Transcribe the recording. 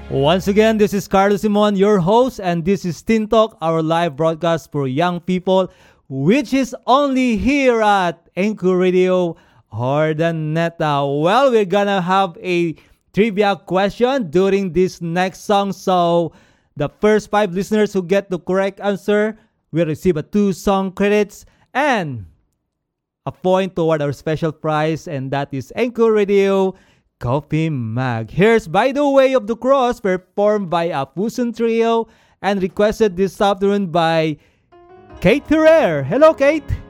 Once again, this is Carlos Simon, your host, and this is Teen Talk, our live broadcast for young people, which is only here at Anchor Radio Hordaneta. Well, we're gonna have a trivia question during this next song, so the first 5 listeners who get the correct answer will receive a 2 song credits and a point toward our special prize, and that is Anchor Radio Coffee Mag. Here's By the Way of the Cross, performed by a Fusion Trio and requested this afternoon by Kate Ferrer. Hello, Kate.